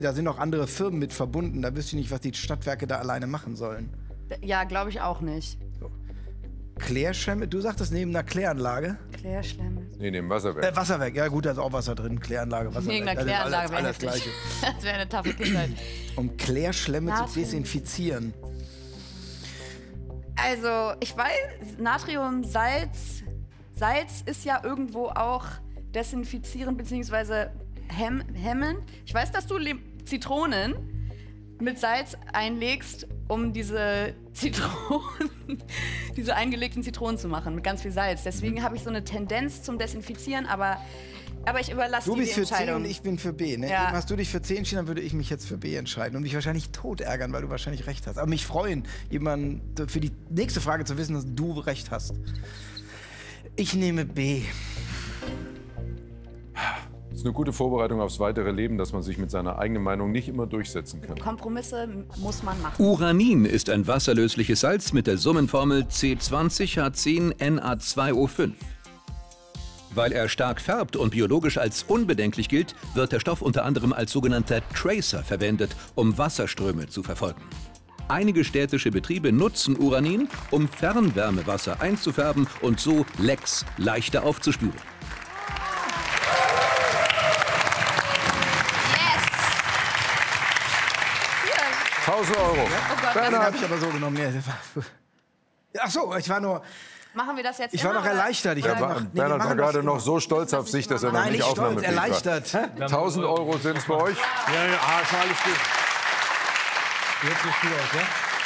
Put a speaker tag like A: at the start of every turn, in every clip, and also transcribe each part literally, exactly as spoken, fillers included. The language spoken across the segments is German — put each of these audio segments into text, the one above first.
A: Da sind auch andere Firmen mit verbunden. Da wüsste ich nicht, was die Stadtwerke da alleine machen sollen.
B: Ja, glaube ich auch nicht.
A: So. Klärschwämme, du sagtest neben einer Kläranlage?
B: Klärschwämme.
C: Nee, neben Wasserwerk.
A: Äh, Wasserwerk, ja gut, da ist auch Wasser drin. Kläranlage, Wasserwerk.
B: Neben einer Kläranlage
A: also
B: wäre
A: alles, alles
B: heftig.
A: Gleiche.
B: Das wäre eine taffe Kindheit.
A: Um Klärschlämme zu
B: Natrium.
A: desinfizieren.
B: Also, ich weiß, Natrium, Salz. Salz ist ja irgendwo auch desinfizierend bzw. Hem hemmend. Ich weiß, dass du Zitronen mit Salz einlegst, um diese Zitronen, diese eingelegten Zitronen zu machen, mit ganz viel Salz. Deswegen habe ich so eine Tendenz zum Desinfizieren, aber, aber ich überlasse
A: Du
B: dir
A: bist
B: die
A: für C
B: Entscheidung.
A: und ich bin für B, ne?
B: Ja.
A: Eben hast du dich für C entschieden, dann würde ich mich jetzt für B entscheiden und mich wahrscheinlich tot ärgern, weil du wahrscheinlich recht hast. Aber mich freuen, jemanden für die nächste Frage zu wissen, dass du recht hast. Ich nehme B.
C: Das ist eine gute Vorbereitung aufs weitere Leben, dass man sich mit seiner eigenen Meinung nicht immer durchsetzen kann.
B: Kompromisse muss man machen.
D: Uranin ist ein wasserlösliches Salz mit der Summenformel C zwanzig H zehn N A zwei O fünf. Weil er stark färbt und biologisch als unbedenklich gilt, wird der Stoff unter anderem als sogenannter Tracer verwendet, um Wasserströme zu verfolgen. Einige städtische Betriebe nutzen Uranin, um Fernwärmewasser einzufärben und so Lecks leichter aufzuspüren.
C: tausend Euro.
B: Oh Gott,
A: Den
B: das
A: habe ich aber so genommen. Ja, das war- Ach so, ich war nur,
B: machen wir das jetzt
A: ich war
B: immer,
A: noch
B: oder?
A: erleichtert. Ich
C: Ja,
A: hab
C: Ber-
A: noch, nee, wir
C: Bernhard war
A: machen
C: gerade
A: das
C: noch
A: immer.
C: so stolz auf sich, dass er noch
A: Nein,
C: nicht
A: nicht stolz,
C: aufnahmefähig war.
A: erleichtert.
C: tausend Euro sind es bei euch.
E: Ja, ja, ah, ist alles gut. Jetzt sieht gut aus, ja?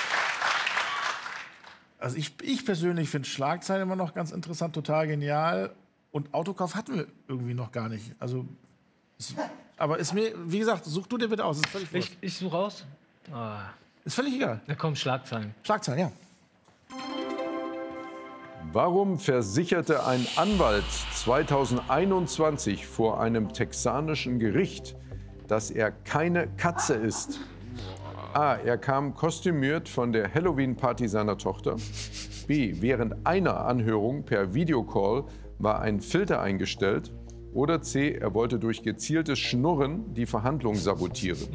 E: Also ich, ich persönlich finde Schlagzeilen immer noch ganz interessant, total genial. Und Autokauf hatten wir irgendwie noch gar nicht. Also, ist, aber ist mir, wie gesagt, such du dir bitte aus. Ist völlig, wurscht.
F: Ich, ich suche aus. Ah,
E: Ist völlig egal.
F: da kommen Schlagzeilen.
E: Schlagzeilen, ja.
C: Warum versicherte ein Anwalt zweitausendeinundzwanzig vor einem texanischen Gericht, dass er keine Katze ist? A. Er kam kostümiert von der Halloween-Party seiner Tochter. B. Während einer Anhörung per Videocall war ein Filter eingestellt. Oder C. Er wollte durch gezieltes Schnurren die Verhandlung sabotieren.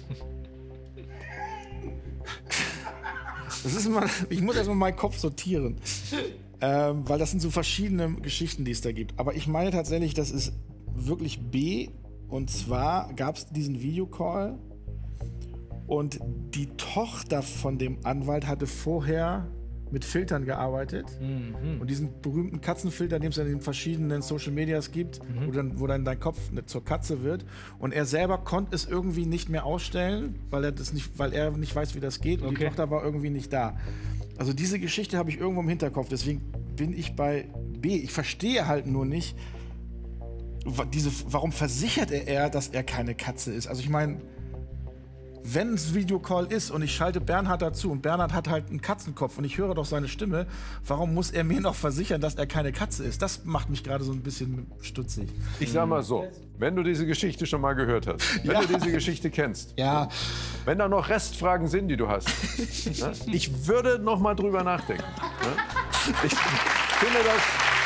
E: Das ist immer, ich muss erstmal meinen Kopf sortieren. Ähm, weil das sind so verschiedene Geschichten, die es da gibt. Aber ich meine tatsächlich, das ist wirklich B. Und zwar gab es diesen Videocall. Und die Tochter von dem Anwalt hatte vorher mit Filtern gearbeitet.
F: Mhm.
E: Und diesen berühmten Katzenfilter, den es in den verschiedenen Social Medias gibt,
F: Mhm.
E: wo, dann, wo dann dein Kopf ne, zur Katze wird. Und er selber konnte es irgendwie nicht mehr ausstellen, weil er, das nicht, weil er nicht weiß, wie das geht. Und die
F: Okay.
E: Tochter war irgendwie nicht da. Also diese Geschichte habe ich irgendwo im Hinterkopf. Deswegen bin ich bei B. Ich verstehe halt nur nicht, wa- diese, warum versichert er, er, dass er keine Katze ist. Also ich meine, wenn es Videocall ist und ich schalte Bernhard dazu und Bernhard hat halt einen Katzenkopf und ich höre doch seine Stimme, warum muss er mir noch versichern, dass er keine Katze ist? Das macht mich gerade so ein bisschen stutzig.
C: Ich sag mal so, wenn du diese Geschichte schon mal gehört hast, wenn
E: Ja.
C: du diese Geschichte kennst,
E: Ja,
C: wenn da noch Restfragen sind, die du hast, ne, ich würde noch mal drüber nachdenken. Ne? Ich finde das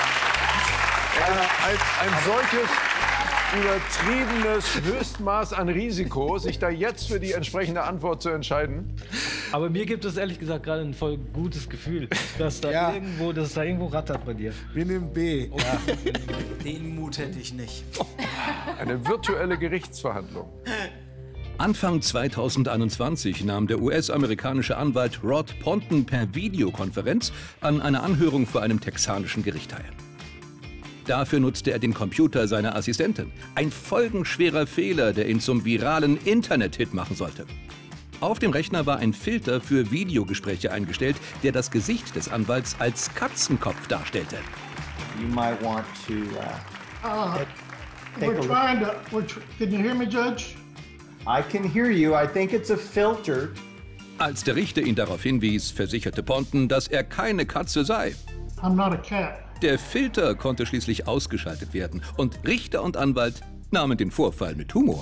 C: äh, als ein solches übertriebenes Höchstmaß an Risiko, sich da jetzt für die entsprechende Antwort zu entscheiden.
F: Aber mir gibt es ehrlich gesagt gerade ein voll gutes Gefühl, dass da
E: Ja.
F: irgendwo, dass es da irgendwo rattert bei dir.
E: wir nehmen B.
A: Den Mut hätte ich nicht.
C: Eine virtuelle Gerichtsverhandlung.
D: Anfang zweitausendeinundzwanzig nahm der U S-amerikanische Anwalt Rod Ponton per Videokonferenz an einer Anhörung vor einem texanischen Gericht teil. Dafür nutzte er den Computer seiner Assistentin. Ein folgenschwerer Fehler, der ihn zum viralen Internet-Hit machen sollte. Auf dem Rechner war ein Filter für Videogespräche eingestellt, der das Gesicht des Anwalts als Katzenkopf darstellte.
G: You might want to uh,
H: Uh,
G: Take a
H: we're
G: look.
H: trying to, we're tr can you hear me, Judge?
G: I can hear you. I think it's a filter.
D: Als der Richter ihn darauf hinwies, versicherte Ponton, dass er keine Katze sei.
H: I'm not a cat.
D: Der Filter konnte schließlich ausgeschaltet werden und Richter und Anwalt nahmen den Vorfall mit Humor.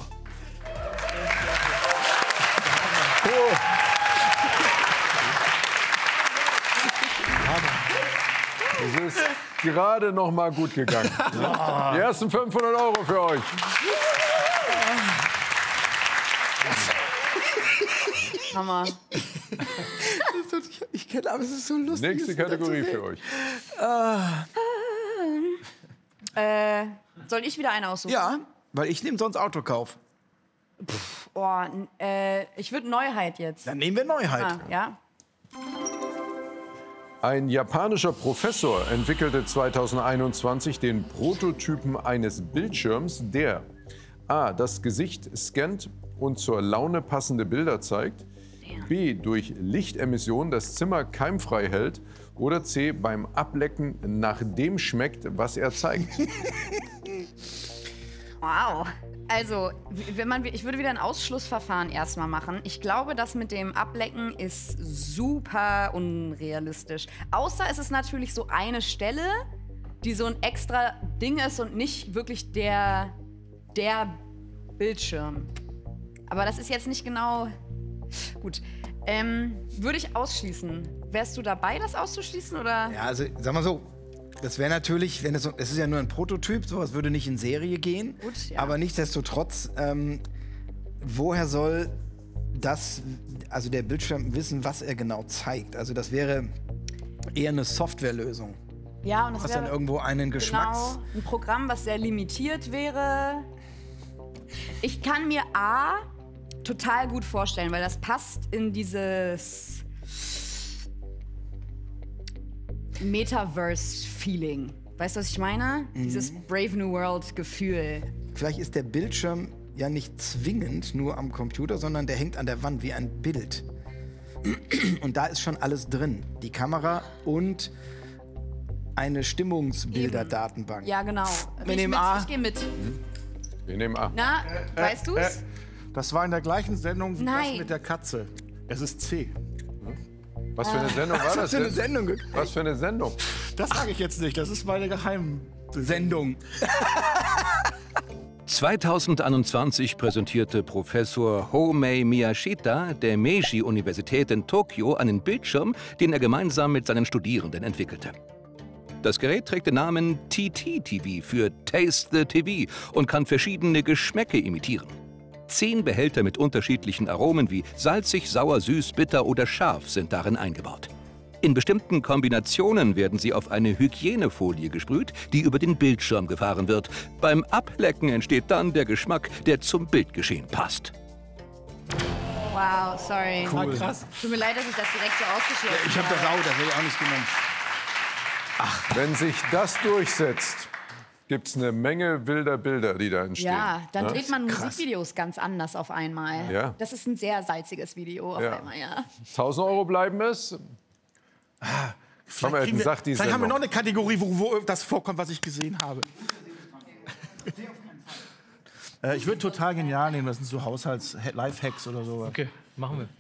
C: Es ist gerade noch mal gut gegangen. Die ersten fünfhundert Euro für euch.
B: Hammer.
A: Ich kenne, aber es ist so lustig.
C: Nächste Kategorie für euch.
A: Ah.
B: Äh, soll ich wieder eine aussuchen?
A: Ja, weil ich nehme sonst Autokauf.
B: Oh, n- äh, ich würde Neuheit jetzt.
A: Dann nehmen wir Neuheit.
B: Ah, ja.
C: Ein japanischer Professor entwickelte zweitausendeinundzwanzig den Prototypen eines Bildschirms, der a. das Gesicht scannt und zur Laune passende Bilder zeigt, b. durch Lichtemission das Zimmer keimfrei hält oder c. beim Ablecken nach dem schmeckt, was er zeigt.
B: Wow. Also, w- wenn man, ich würde wieder ein Ausschlussverfahren erstmal machen. Ich glaube, das mit dem Ablecken ist super unrealistisch. Außer es ist natürlich so eine Stelle, die so ein extra Ding ist und nicht wirklich der, der Bildschirm. Aber das ist jetzt nicht genau... Gut. Ähm, würde ich ausschließen. Wärst du dabei, das auszuschließen, oder?
A: Ja, also sag mal so, das wäre natürlich, wenn es so, es ist ja nur ein Prototyp, sowas würde nicht in Serie gehen.
B: Gut, ja.
A: Aber nichtsdestotrotz, ähm, woher soll das, also der Bildschirm wissen, was er genau zeigt? Also das wäre eher eine Softwarelösung.
B: Ja, und das
A: Was
B: wäre
A: dann irgendwo einen Geschmacks...
B: genau ein Programm, was sehr limitiert wäre. Ich kann mir A total gut vorstellen, weil das passt in dieses Metaverse-Feeling. Weißt du, was ich meine?
A: Mhm.
B: Dieses Brave New World-Gefühl.
A: Vielleicht ist der Bildschirm ja nicht zwingend nur am Computer, sondern der hängt an der Wand wie ein Bild. Und da ist schon alles drin. Die Kamera und eine Stimmungsbilderdatenbank.
B: Ja, genau.
A: Wir
B: Ich
A: nehmen
B: mit,
A: A.
B: Ich gehe mit.
C: Wir nehmen A.
B: Na, weißt du's?
E: Äh, das war in der gleichen Sendung wie
B: Nein.
E: das mit der Katze. Es ist C.
C: Was für eine Sendung war das
A: Was für eine
C: denn?
A: Sendung?
C: Was für eine Sendung?
E: Das sage ich jetzt nicht, das ist meine Geheim...
A: Sendung.
D: zweitausendeinundzwanzig präsentierte Professor Homei Miyashita der Meiji-Universität in Tokio einen Bildschirm, den er gemeinsam mit seinen Studierenden entwickelte. Das Gerät trägt den Namen T T T V für Taste the T V und kann verschiedene Geschmäcke imitieren. Zehn Behälter mit unterschiedlichen Aromen wie salzig, sauer, süß, bitter oder scharf sind darin eingebaut. In bestimmten Kombinationen werden sie auf eine Hygienefolie gesprüht, die über den Bildschirm gefahren wird. Beim Ablecken entsteht dann der Geschmack, der zum Bildgeschehen passt.
B: Wow, sorry.
E: Cool. Ah, krass.
B: Tut mir leid, dass ich das direkt so ausgeschlossen
A: Ich habe das auch, das hätte ich auch nicht genommen.
C: Wenn sich das durchsetzt, gibt es eine Menge wilder Bilder, die da entstehen.
B: Ja, dann
C: Ja?
B: dreht man Musikvideos ganz anders auf einmal.
C: Ja.
B: Das ist ein sehr salziges Video auf
C: Ja.
B: einmal, ja.
C: tausend Euro bleiben es.
E: Vielleicht,
C: wir
E: kriegen wir,
C: gesagt, die
E: vielleicht haben wir
C: Sendung.
E: noch eine Kategorie, wo, wo das vorkommt, was ich gesehen habe. äh, ich würde total genial nehmen, das sind so Haushalts-Lifehacks oder so.
F: Okay, machen wir.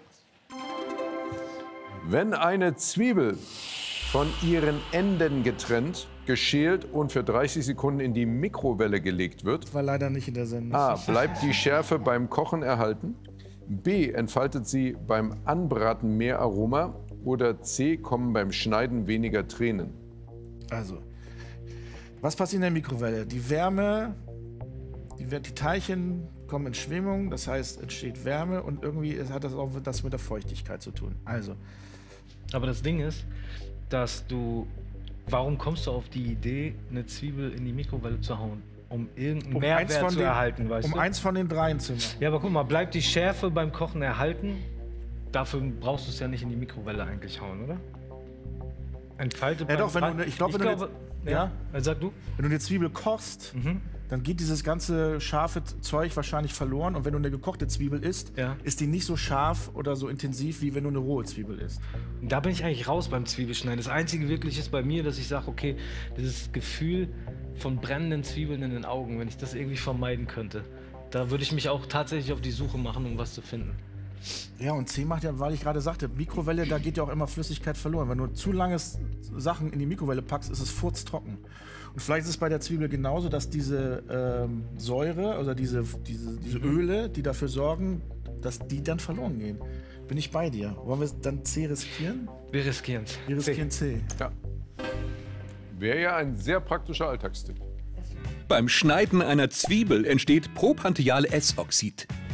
C: Wenn eine Zwiebel von ihren Enden getrennt, geschält und für dreißig Sekunden in die Mikrowelle gelegt wird,
E: War leider nicht in der Sendung.
C: A. Bleibt die Schärfe beim Kochen erhalten? B. Entfaltet sie beim Anbraten mehr Aroma? Oder C. Kommen beim Schneiden weniger Tränen?
E: Also, was passiert in der Mikrowelle? Die Wärme, die, die Teilchen kommen in Schwingung, das heißt, entsteht Wärme und irgendwie hat das auch das mit der Feuchtigkeit zu tun. Also,
F: Aber das Ding ist, dass du. Warum kommst du auf die Idee, eine Zwiebel in die Mikrowelle zu hauen? Um irgendeinen
E: um
F: Mehrwert
E: eins von
F: zu
E: den,
F: erhalten, weißt
E: um
F: du?
E: eins von den dreien zu machen.
F: Ja, aber guck mal, bleibt die Schärfe beim Kochen erhalten? Dafür brauchst du es ja nicht in die Mikrowelle eigentlich hauen, oder? Entfalte
E: Ja
F: beim
E: doch, wenn du
F: Bra-
E: ne- ich glaub, wenn du
F: glaube,
E: jetzt-
F: ja,
E: ja?
F: ja, sag du.
E: Wenn du eine Zwiebel kochst,
F: Mhm.
E: dann geht dieses ganze scharfe Zeug wahrscheinlich verloren. Und wenn du eine gekochte Zwiebel isst,
F: Ja.
E: ist die nicht so scharf oder so intensiv, wie wenn du eine rohe Zwiebel isst.
F: Und da bin ich eigentlich raus beim Zwiebelschneiden. Das Einzige wirklich ist bei mir, dass ich sage, okay, dieses Gefühl von brennenden Zwiebeln in den Augen, wenn ich das irgendwie vermeiden könnte, da würde ich mich auch tatsächlich auf die Suche machen, um was zu finden.
E: Ja, und C macht ja, weil ich gerade sagte, Mikrowelle, da geht ja auch immer Flüssigkeit verloren. Wenn du zu lange Sachen in die Mikrowelle packst, ist es furztrocken. Und vielleicht ist es bei der Zwiebel genauso, dass diese ähm, Säure oder diese, diese, diese Öle, die dafür sorgen, dass die dann verloren gehen. Bin ich bei dir. Wollen wir dann C riskieren?
F: Wir riskieren es.
E: Wir riskieren C.
C: Ja. Wäre ja ein sehr praktischer Alltagstipp.
D: Beim Schneiden einer Zwiebel entsteht Propantheal-S-Oxid.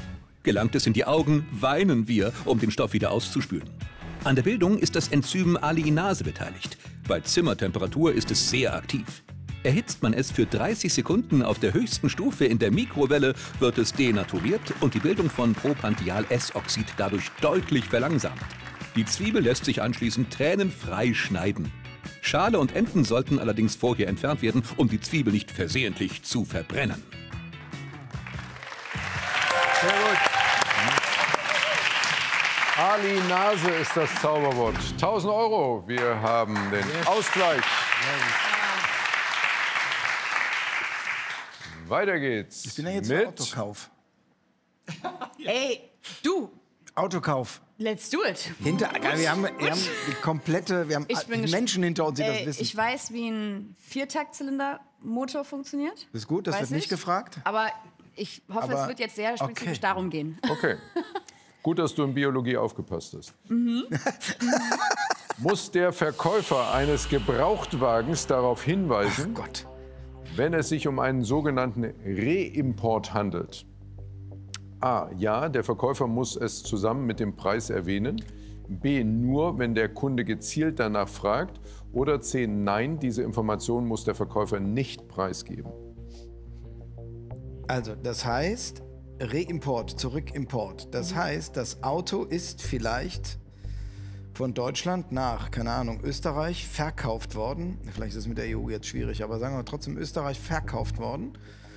D: Gelangt es in die Augen, weinen wir, um den Stoff wieder auszuspülen. An der Bildung ist das Enzym Alliinase beteiligt. Bei Zimmertemperatur ist es sehr aktiv. Erhitzt man es für dreißig Sekunden auf der höchsten Stufe in der Mikrowelle, wird es denaturiert und die Bildung von Propandial-S-Oxid dadurch deutlich verlangsamt. Die Zwiebel lässt sich anschließend tränenfrei schneiden. Schale und Enden sollten allerdings vorher entfernt werden, um die Zwiebel nicht versehentlich zu verbrennen.
C: Sehr gut. Alliinase ist das Zauberwort. tausend Euro. Wir haben den Ausgleich. Weiter geht's.
A: Ich bin ja jetzt
C: mit
A: für Autokauf.
B: Ey, du,
A: Autokauf.
B: let's do it.
A: Hinter, wir, haben, wir haben die komplette, wir haben
B: Ich bin
A: die
B: gesp-
A: Menschen hinter uns, die das
B: Ey,
A: wissen.
B: ich weiß, wie ein Viertaktzylinder-Motor funktioniert.
A: Das ist gut, das
B: Weiß
A: wird nicht
B: ich.
A: gefragt.
B: Aber ich hoffe,
A: Aber-
B: es wird jetzt sehr spezifisch
A: okay.
B: darum gehen.
C: Okay. Gut, dass du in Biologie aufgepasst hast. Muss der Verkäufer eines Gebrauchtwagens darauf hinweisen,
A: Ach Gott.
C: wenn es sich um einen sogenannten Reimport handelt? A. Ja, der Verkäufer muss es zusammen mit dem Preis erwähnen. B. Nur, wenn der Kunde gezielt danach fragt. Oder C. Nein, diese Information muss der Verkäufer nicht preisgeben.
A: Also, das heißt, Reimport, Zurückimport. Das heißt, das Auto ist vielleicht von Deutschland nach, keine Ahnung, Österreich verkauft worden. Vielleicht ist es mit der E U jetzt schwierig, aber sagen wir trotzdem Österreich verkauft worden.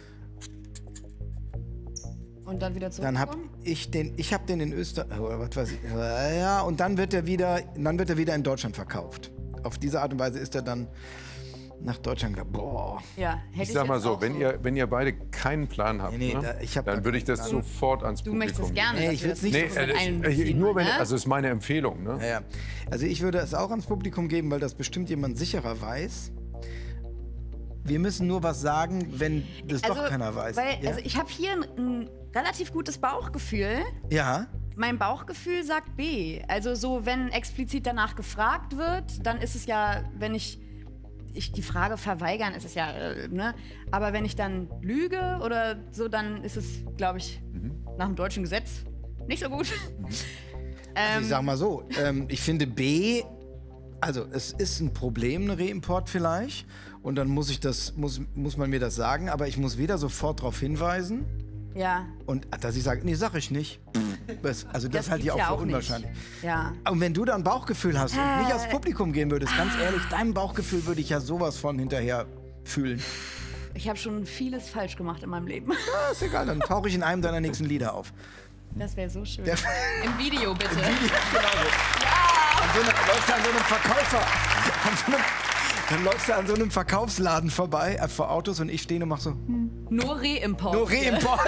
B: Und dann wieder
A: Dann habe
B: zurückkommen?
A: ich den, ich habe den in Österreich, oder was weiß ich, ja, und dann wird er wieder, dann wird er wieder in Deutschland verkauft. Auf diese Art und Weise ist er dann nach Deutschland gegangen. Boah.
B: Ja, hätte
C: Ich sag mal
B: jetzt
C: so,
B: auch
C: wenn ihr, wenn ihr beide keinen Plan habt,
A: Nee, nee,
C: ne,
A: da- ich hab
C: dann
A: da
C: würde ich das
A: keinen Plan.
C: sofort ans
B: Du
C: Publikum
B: möchtest es
C: geben.
B: gerne.
A: Nee,
B: dass
A: ich
B: wir
A: will's
B: das
A: nicht
C: Nee,
A: so
B: mit
C: äh,
B: einbeziehen,
C: äh, nur wenn,
B: ne?
C: also ist meine Empfehlung. Ne?
A: Ja, ja. Also ich würde es auch ans Publikum geben, weil das bestimmt jemand sicherer weiß. Wir müssen nur was sagen, wenn das doch keiner weiß.
B: Weil,
A: ja?
B: also ich habe hier ein, ein relativ gutes Bauchgefühl.
A: ja,
B: Mein Bauchgefühl sagt B. Also so, wenn explizit danach gefragt wird, dann ist es ja, wenn ich, ich die Frage verweigern, ist es ja, äh, ne? Aber wenn ich dann lüge oder so, dann ist es, glaube ich, nach dem deutschen Gesetz nicht so gut.
A: also ich sag mal so, ähm, ich finde B, also es ist ein Problem, ein Reimport vielleicht. Und dann muss ich das, muss, muss man mir das sagen, aber ich muss wieder sofort darauf hinweisen.
B: Ja.
A: Und dass ich sage, nee, sag ich nicht. Das, also das,
B: Das
A: halte ich auch
B: gibt's ja
A: für
B: auch nicht.
A: unwahrscheinlich.
B: Ja.
A: Und wenn du da ein Bauchgefühl hast und nicht
B: Äh.
A: aufs Publikum gehen würdest, ganz ehrlich, deinem Bauchgefühl würde ich ja sowas von hinterher fühlen.
B: Ich habe schon vieles falsch gemacht in meinem Leben.
A: Ah, ist egal, dann tauche ich in einem deiner nächsten Lieder auf.
B: Das wäre so schön.
A: Der-
B: Im Video bitte.
A: An so einem, läufst du an so einem Verkäufer. An so einem, dann läufst du an so einem Verkaufsladen vorbei, äh, vor Autos und ich stehe und mach so, hm,
B: Nur Reimport.
A: nur Reimport.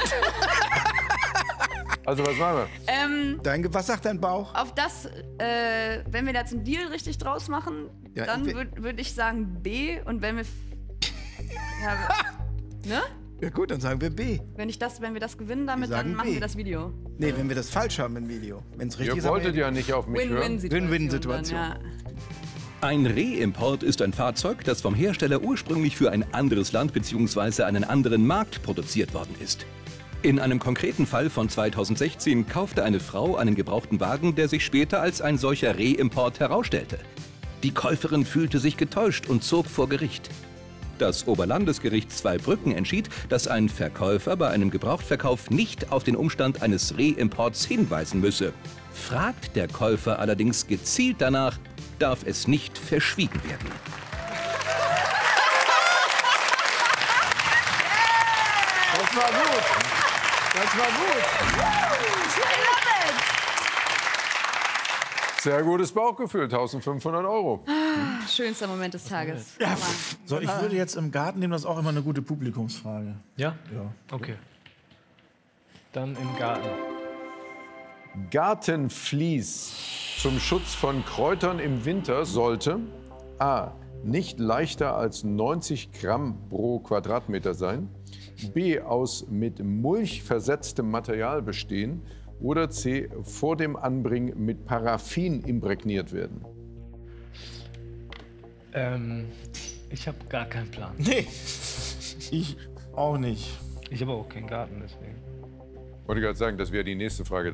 C: Also was machen wir?
B: Ähm,
A: Dein, was sagt dein Bauch?
B: auf das, äh, wenn wir da jetzt einen Deal richtig draus machen,
A: Ja,
B: dann
A: ich-
B: würde würd ich sagen B. Und wenn wir. f- ja, ne?
A: Ja gut, dann sagen wir B.
B: Wenn, ich das, wenn wir das gewinnen damit,
A: Wir sagen
B: dann machen
A: B.
B: wir das Video.
A: Nee, wenn wir das falsch haben im Video. Wenn es richtig
C: Ihr
A: ist, haben
C: wolltet
A: wir-
C: ja nicht auf mich hören.
B: Win-Win-Situation.
A: Win-Win-Situation.
B: dann, Ja.
D: Ein Reimport ist ein Fahrzeug, das vom Hersteller ursprünglich für ein anderes Land bzw. einen anderen Markt produziert worden ist. In einem konkreten Fall von zweitausendsechzehn kaufte eine Frau einen gebrauchten Wagen, der sich später als ein solcher Reimport herausstellte. Die Käuferin fühlte sich getäuscht und zog vor Gericht. Das Oberlandesgericht Zweibrücken entschied, dass ein Verkäufer bei einem Gebrauchtverkauf nicht auf den Umstand eines Reimports hinweisen müsse. Fragt der Käufer allerdings gezielt danach, darf es nicht verschwiegen werden.
A: Das war gut. Das war gut.
C: Sehr gutes Bauchgefühl, eintausendfünfhundert Euro.
B: Schönster Moment des Tages.
E: So, ich würde jetzt im Garten nehmen, das ist auch immer eine gute Publikumsfrage.
F: Ja?
E: Ja.
F: Okay. Dann im Garten.
C: Gartenvlies zum Schutz von Kräutern im Winter sollte A. nicht leichter als neunzig Gramm pro Quadratmeter sein, B. aus mit Mulch versetztem Material bestehen oder C. vor dem Anbringen mit Paraffin imprägniert werden.
F: Ähm, ich habe gar keinen Plan.
E: Nee, ich auch nicht.
F: Ich habe auch keinen Garten, deswegen.
C: Wollte gerade sagen, das wäre die nächste Frage.